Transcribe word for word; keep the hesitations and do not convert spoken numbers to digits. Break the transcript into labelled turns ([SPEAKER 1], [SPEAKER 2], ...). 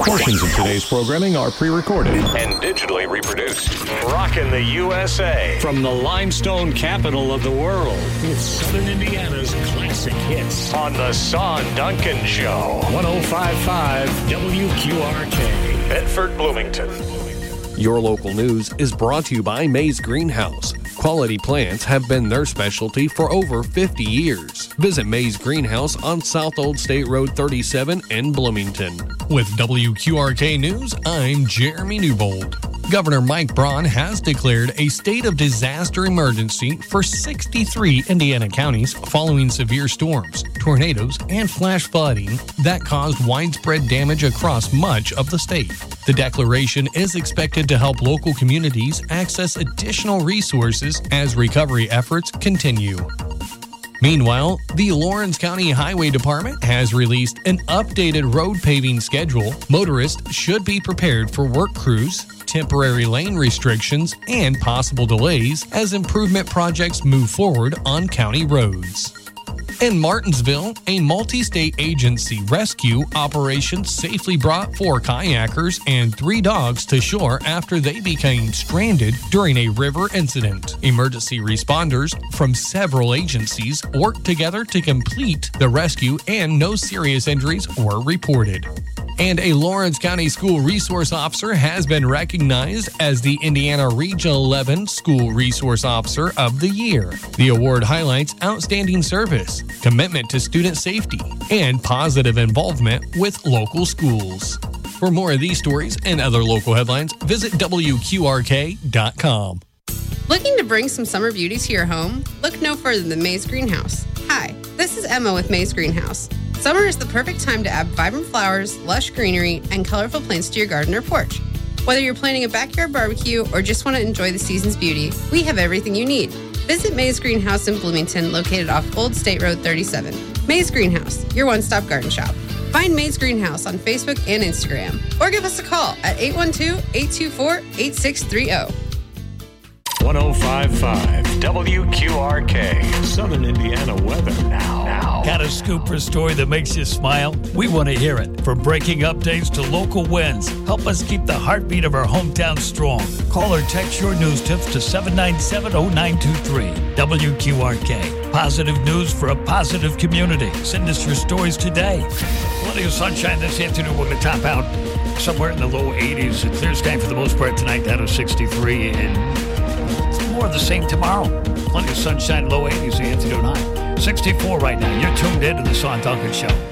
[SPEAKER 1] Portions of today's programming are pre-recorded and digitally reproduced. Rockin' the U S A. From the limestone capital of the world, it's Southern Indiana's classic hits on the Son Duncan Show. one oh five point five W Q R K, Bedford, Bloomington.
[SPEAKER 2] Your local news is brought to you by Mays Greenhouse. Quality plants have been their specialty for over fifty years. Visit Mays Greenhouse on South Old State Road thirty-seven in Bloomington.
[SPEAKER 3] With W Q R K News, I'm Jeremy Newbold. Governor Mike Braun has declared a state of disaster emergency for sixty-three Indiana counties following severe storms, tornadoes, and flash flooding that caused widespread damage across much of the state. The declaration is expected to help local communities access additional resources as recovery efforts continue. Meanwhile, the Lawrence County Highway Department has released an updated road paving schedule. Motorists should be prepared for work crews, temporary lane restrictions, and possible delays as improvement projects move forward on county roads. In Martinsville, a multi-state agency rescue operation safely brought four kayakers and three dogs to shore after they became stranded during a river incident. Emergency responders from several agencies worked together to complete the rescue, and no serious injuries were reported. And a Lawrence County School Resource Officer has been recognized as the Indiana Region eleven School Resource Officer of the Year. The award highlights outstanding service, commitment to student safety, and positive involvement with local schools. For more of these stories and other local headlines, visit W Q R K dot com.
[SPEAKER 4] Looking to bring some summer beauty to your home? Look no further than Mays Greenhouse. Hi, this is Emma with Mays Greenhouse. Summer is the perfect time to add vibrant flowers, lush greenery, and colorful plants to your garden or porch. Whether you're planning a backyard barbecue or just want to enjoy the season's beauty, we have everything you need. Visit Mays Greenhouse in Bloomington, located off Old State Road thirty-seven. Mays Greenhouse, your one-stop garden shop. Find Mays Greenhouse on Facebook and Instagram, or give us a call at eight one two, eight two four, eight six three zero.
[SPEAKER 1] one oh five point five W Q R K, Southern Indiana weather now. now.
[SPEAKER 5] Got a scoop or story that makes you smile? We want to hear it. From breaking updates to local wins, help us keep the heartbeat of our hometown strong. Call or text your news tips to seven nine seven, oh nine two three. W Q R K. Positive news for a positive community. Send us your stories today. Plenty of sunshine this afternoon. We're going to top out somewhere in the low eighties. A clear sky for the most part tonight, down to sixty-three. And more of the same tomorrow. Plenty of sunshine, low eighties, the afternoon high. sixty-four right now. You're tuned in to the Son Duncan Show.